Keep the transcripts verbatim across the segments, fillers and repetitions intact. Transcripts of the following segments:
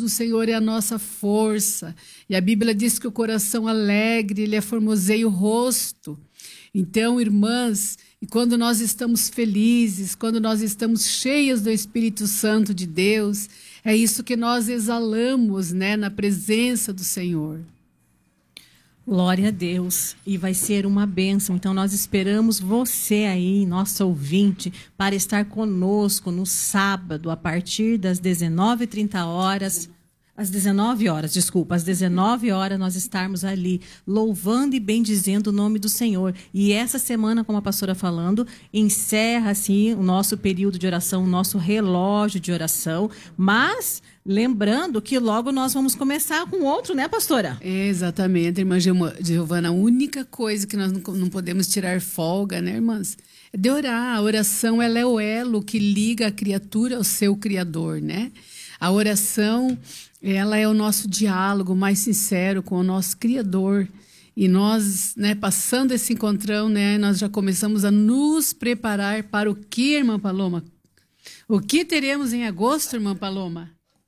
do Senhor é a nossa força. E a Bíblia diz que o coração alegre, ele formoseia o rosto. Então, irmãs, e quando nós estamos felizes, quando nós estamos cheias do Espírito Santo de Deus, é isso que nós exalamos, né, na presença do Senhor. Glória a Deus. E vai ser uma bênção. Então, nós esperamos você aí, nosso ouvinte, para estar conosco no sábado, a partir das dezenove e trinta horas. Às dezenove horas, desculpa, às dezenove horas nós estarmos ali louvando e bendizendo o nome do Senhor. E essa semana, como a pastora falando, encerra assim o nosso período de oração, o nosso relógio de oração, mas lembrando que logo nós vamos começar com outro, né, pastora? Exatamente, irmã Giovana, a única coisa que nós não podemos tirar folga, né, irmãs? É de orar. A oração, ela é o elo que liga a criatura ao seu Criador, né? A oração, ela é o nosso diálogo mais sincero com o nosso Criador. E nós, né, passando esse encontrão, né, nós já começamos a nos preparar para o que, irmã Paloma? O que teremos em agosto, irmã Paloma?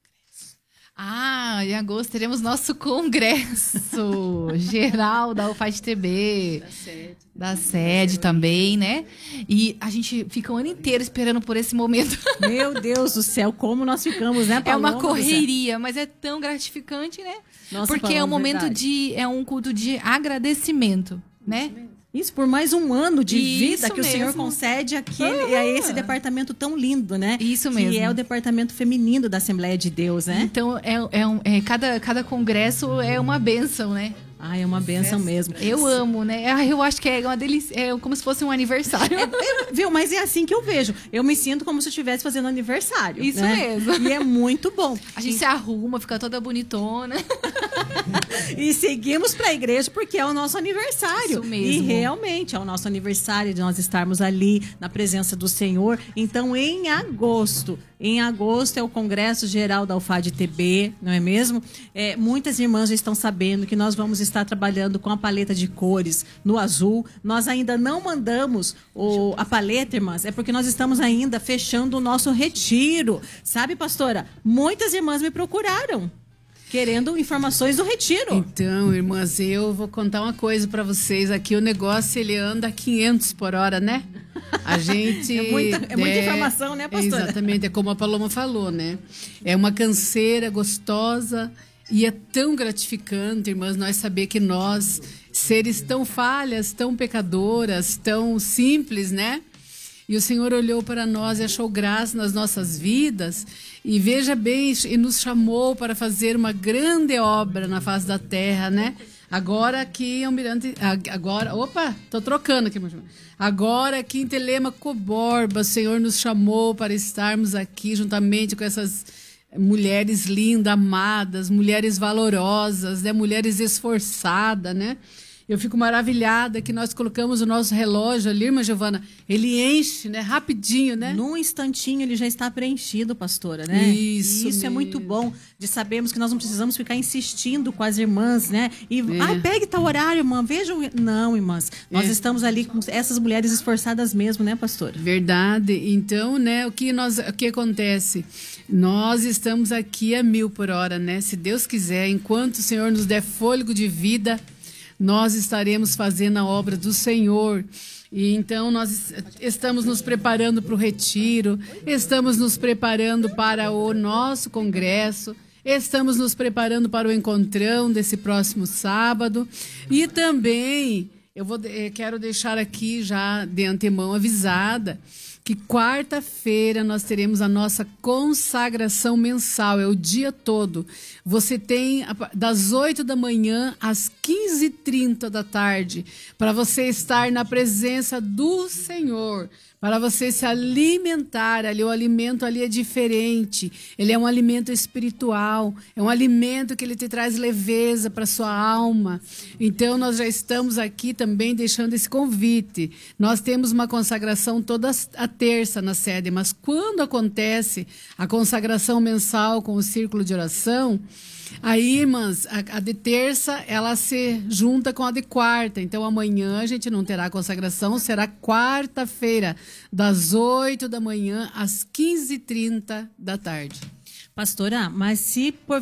Ah, em agosto teremos nosso congresso geral da U F A D T B. Da sede. Da sede também, né? E a gente fica o ano inteiro esperando por esse momento. Meu Deus do céu, como nós ficamos, né, Paloma? É uma correria, mas é tão gratificante, né? Nossa, porque Paloma, é um momento verdade. de... É um culto de agradecimento, né? Isso, por mais um ano de Isso vida que mesmo. o Senhor concede aqui uhum. a esse departamento tão lindo, né? Isso mesmo. Que é o departamento feminino da Assembleia de Deus, né? Então, é, é, um, é cada, cada congresso é uma bênção, né? Ah, é uma bênção mesmo. Eu amo, né? Ah, eu acho que é uma delícia. É como se fosse um aniversário. É, é, viu? Mas é assim que eu vejo. Eu me sinto como se eu estivesse fazendo aniversário. Isso né? mesmo. E é muito bom. A gente e... se arruma, fica toda bonitona. E seguimos para a igreja porque é o nosso aniversário. Isso mesmo. E realmente é o nosso aniversário de nós estarmos ali na presença do Senhor. Então, em agosto, em agosto é o Congresso Geral da U F A D T B, não é mesmo? É, muitas irmãs já estão sabendo que nós vamos estar trabalhando com a paleta de cores no azul. Nós ainda não mandamos o, a paleta, irmãs, é porque nós estamos ainda fechando o nosso retiro. Sabe, pastora? Muitas irmãs me procuraram querendo informações do retiro. Então, irmãs, eu vou contar uma coisa para vocês. Aqui o negócio, ele anda a quinhentos por hora, né? A gente... É muita, é muita é, informação, né, pastora? Exatamente, é como a Paloma falou, né? É uma canseira gostosa e é tão gratificante, irmãs, nós saber que nós, seres tão falhas, tão pecadoras, tão simples, né? E o Senhor olhou para nós e achou graça nas nossas vidas. E veja bem, e nos chamou para fazer uma grande obra na face da terra, né? Agora aqui em Almirante... Agora... Opa, tô trocando aqui. Agora aqui em Telêmaco Borba, o Senhor nos chamou para estarmos aqui juntamente com essas mulheres lindas, amadas, mulheres valorosas, né? Mulheres esforçadas, né? Eu fico maravilhada que nós colocamos o nosso relógio ali, irmã Giovana, ele enche, né? Rapidinho, né? Num instantinho ele já está preenchido, pastora, né? Isso, e isso mesmo. É muito bom de sabermos que nós não precisamos ficar insistindo com as irmãs, né? E, é. ai, pegue tal horário, irmã, vejam. Não, irmãs, nós é. estamos ali com essas mulheres esforçadas mesmo, né, pastora? Verdade. Então, né, o que, nós, o que acontece? Nós estamos aqui a mil por hora, né? Se Deus quiser, enquanto o Senhor nos der fôlego de vida, nós estaremos fazendo a obra do Senhor. E então nós estamos nos preparando para o retiro, estamos nos preparando para o nosso congresso, estamos nos preparando para o encontrão desse próximo sábado. E também eu vou, eu quero deixar aqui já de antemão avisada que quarta-feira nós teremos a nossa consagração mensal, é o dia todo. Você tem das oito da manhã às quinze e trinta da tarde, para você estar na presença do Senhor, para você se alimentar ali. O alimento ali é diferente, ele é um alimento espiritual, é um alimento que ele te traz leveza para a sua alma. Então nós já estamos aqui também deixando esse convite. Nós temos uma consagração toda a terça na sede, mas quando acontece a consagração mensal com o círculo de oração, aí, irmãs, a, a de terça, ela se junta com a de quarta. Então, amanhã a gente não terá consagração, será quarta-feira, das oito da manhã às quinze e trinta da tarde. Pastora, mas se por